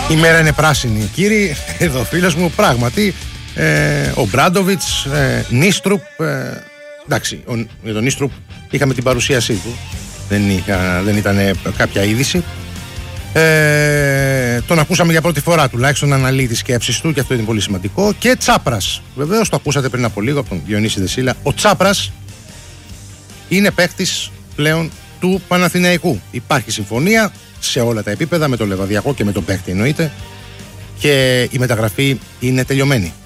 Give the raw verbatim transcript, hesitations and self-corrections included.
Η μέρα είναι πράσινη, κύριοι. Εδώ φίλος μου, πράγματι, ε, ο Μπράντοβιτς, ε, Νίστρουπ, ε, εντάξει, ο, για τον Νίστρουπ είχαμε την παρουσίασή του, δεν, είχα, δεν ήταν κάποια είδηση. Ε, τον ακούσαμε για πρώτη φορά, τουλάχιστον αναλύει τις σκέψεις του, και αυτό είναι πολύ σημαντικό. Και Τσάπρας, βεβαίως το ακούσατε πριν από λίγο από τον Διονύση Δεσίλα. Ο Τσάπρας είναι παίκτης πλέον του Παναθηναϊκού. Υπάρχει συμφωνία σε όλα τα επίπεδα, με το Λεβαδιακό και με τον παίκτη εννοείται, και η μεταγραφή είναι τελειωμένη.